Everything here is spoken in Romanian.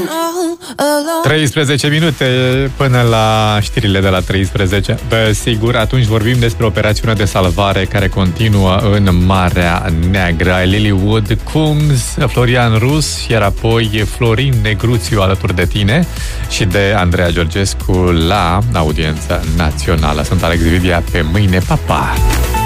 13 minute până la știrile de la 13. Sigur, atunci vorbim despre operațiunea de salvare care continuă în Marea Neagră. Lilywood Combs, Florian Rus, iar apoi Florin Negruțiu alături de tine și de Andreea Georgescu la audiența națională. Sunt Alex Vidia, pe mâine, pa, pa!